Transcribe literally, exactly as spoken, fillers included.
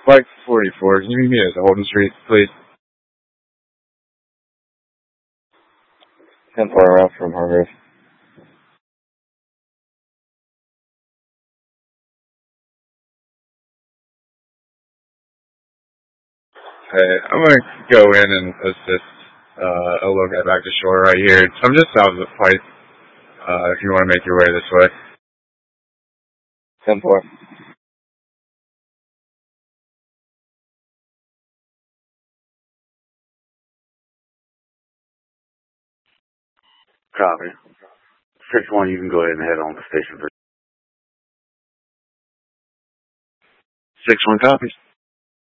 Flight forty-four, can you meet me at the Holden Street, please? ten four around from Hargrove. Hey, I'm gonna go in and assist uh, a little guy back to shore right here. I'm just south of the flight, uh, if you want to make your way this way. ten four. Copy. six one, you can go ahead and head on to station for six one copies.